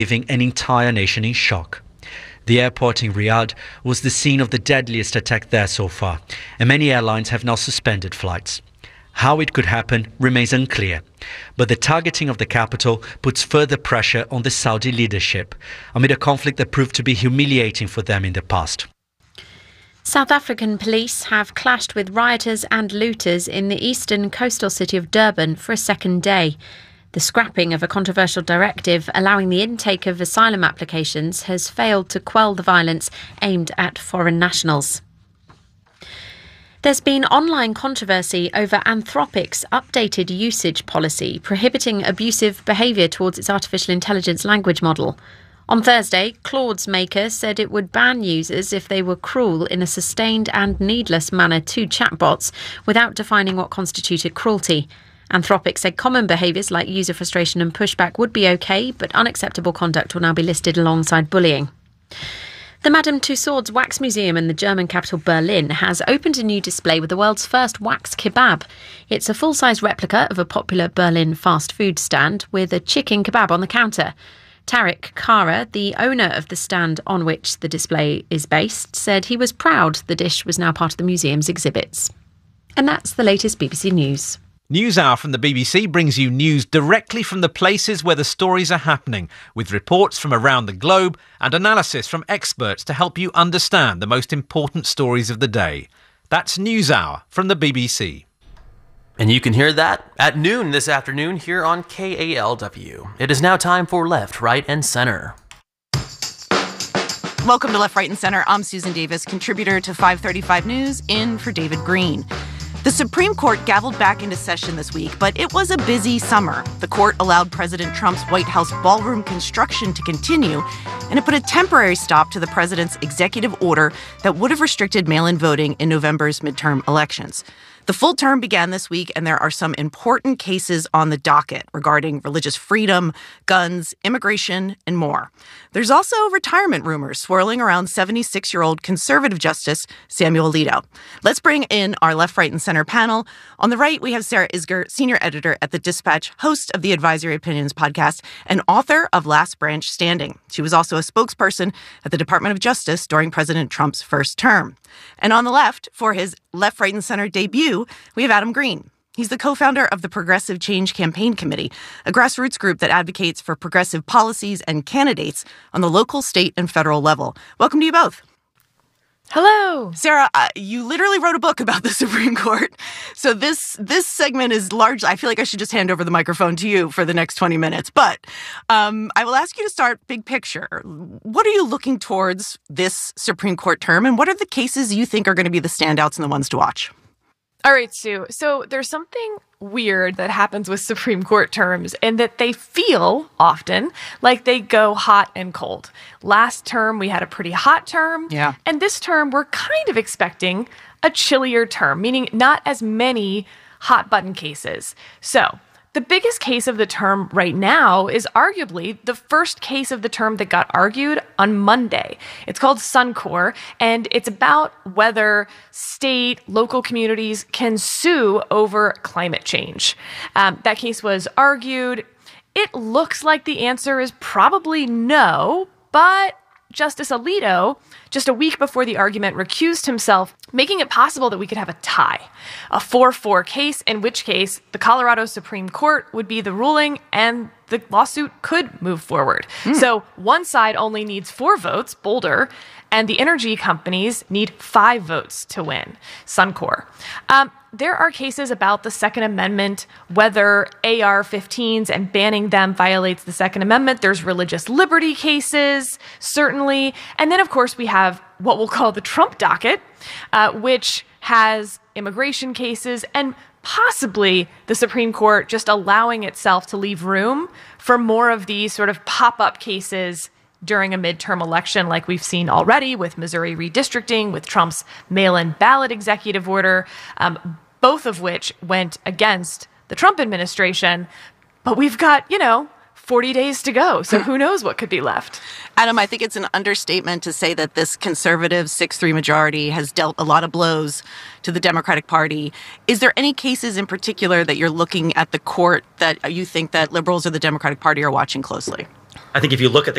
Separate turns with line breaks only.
leaving an entire nation in shock. The airport in Riyadh was the scene of the deadliest attack there so far, and many airlines have now suspended flights. How it could happen remains unclear, but the targeting of the capital puts further pressure on the Saudi leadership, amid a conflict that proved to be humiliating for them in the past.
South African police have clashed with rioters and looters in the eastern coastal city of Durban for a second day. The scrapping of a controversial directive allowing the intake of asylum applications has failed to quell the violence aimed at foreign nationals. There's been online controversy over Anthropic's updated usage policy prohibiting abusive behaviour towards its artificial intelligence language model. On Thursday, Claude's maker said it would ban users if they were cruel in a sustained and needless manner to chatbots without defining what constituted cruelty. Anthropic said common behaviours like user frustration and pushback would be okay, but unacceptable conduct will now be listed alongside bullying. The Madame Tussauds Wax Museum in the German capital Berlin has opened a new display with the world's first wax kebab. It's a full-size replica of a popular Berlin fast food stand with a chicken kebab on the counter. Tarek Kara, the owner of the stand on which the display is based, said he was proud the dish was now part of the museum's exhibits. And that's the latest BBC News.
NewsHour from the BBC brings you news directly from the places where the stories are happening, with reports from around the globe and analysis from experts to help you understand the most important stories of the day. That's NewsHour from the BBC.
And you can hear that at noon this afternoon here on KALW. It is now time for Left, Right, and Center.
Welcome to Left, Right, and Center. I'm Susan Davis, contributor to 535 News, in for David Green. The Supreme Court gavelled back into session this week, but it was a busy summer. The court allowed President Trump's White House ballroom construction to continue, and it put a temporary stop to the president's executive order that would have restricted mail-in voting in November's midterm elections. The full term began this week, and there are some important cases on the docket regarding religious freedom, guns, immigration, and more. There's also retirement rumors swirling around 76-year-old conservative Justice Samuel Alito. Let's bring in our Left, Right, and Center panel. On the right, we have Sarah Isgur, senior editor at The Dispatch, host of the Advisory Opinions podcast, and author of Last Branch Standing. She was also a spokesperson at the Department of Justice during President Trump's first term. And on the left, for his Left, Right, and Center debut, we have Adam Green. He's the co-founder of the Progressive Change Campaign Committee, a grassroots group that advocates for progressive policies and candidates on the local, state, and federal level. Welcome to you both.
Hello.
Sarah, you literally wrote a book about the Supreme Court. So this segment is large. I feel like I should just hand over the microphone to you for the next 20 minutes. But I will ask you to start big picture. What are you looking towards this Supreme Court term, and what are the cases you think are going to be the standouts and the ones to watch?
All right, Sue. So there's something weird that happens with Supreme Court terms in that they feel often like they go hot and cold. Last term, we had a pretty hot term.
Yeah.
And this term, we're kind of expecting a chillier term, meaning not as many hot button cases. So the biggest case of the term right now is arguably the first case of the term that got argued on Monday. It's called Suncor, and it's about whether state, local communities can sue over climate change. That case was argued. It looks like the answer is probably no, but Justice Alito, just a week before the argument, recused himself, making it possible that we could have a tie, a 4-4 case, in which case the Colorado Supreme Court would be the ruling and the lawsuit could move forward. So one side only needs 4 votes, Boulder, and the energy companies need 5 votes to win, Suncor. There are cases about the Second Amendment, whether AR-15s and banning them violates the Second Amendment. There's religious liberty cases, certainly. And then, of course, we have what we'll call the Trump docket, which has immigration cases and possibly the Supreme Court just allowing itself to leave room for more of these sort of pop-up cases during a midterm election, like we've seen already with Missouri redistricting, with Trump's mail-in ballot executive order, both of which went against the Trump administration. But we've got, 40 days to go, so who knows what could be left.
Adam, I think it's an understatement to say that this conservative 6-3 majority has dealt a lot of blows to the Democratic Party. Is there any cases in particular that you're looking at the court that you think that liberals or the Democratic Party are watching closely?
I think if you look at the